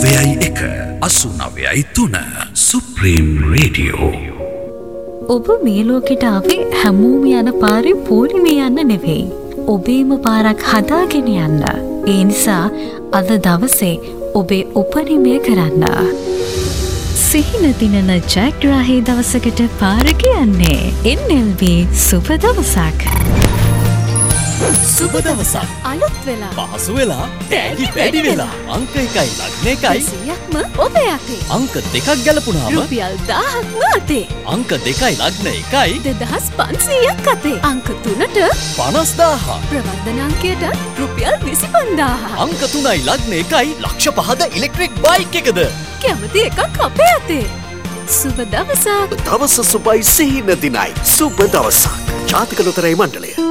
89.3 supreme radio. ඔබ මේ ලෝකෙට ආවේ හැමෝම යන පාරේ පොලිමේ යන්න නෙවෙයි. ඔබේම පාරක් හදාගෙන යන්න. ඒ නිසා අද දවසේ ඔබේ උපරිමය කරන්න. සිහින දිනන ජයග්‍රාහී දවසකට පාර කියන්නේ NLB සුබ දවසක්. සුබ දවසක් අලුත් වෙලා පහසු වෙලා තෑගි වැඩි වෙලා අංක 1යි ලග්න 1යි 100ක්ම ඔබේ අතේ. අංක 2ක් ගැලපුණාම රුපියල් 1000ක්ම අතේ. අංක 2යි ලග්න 1යි 2500ක් අතේ. අංක 3ට 50000 ප්‍රවර්ධන අංකයට රුපියල් 25000. අංක 3යි ලග්න 1යි ලක්ෂ 5ද ඉලෙක්ට්‍රික් බයික් එකද කැමති එකක් අපේ අතේ. සුබ දවසක්. දවස සුබයි සිහින දිනයි සුබ දවසක්. ජාතික ලොතරැයි මණ්ඩලය.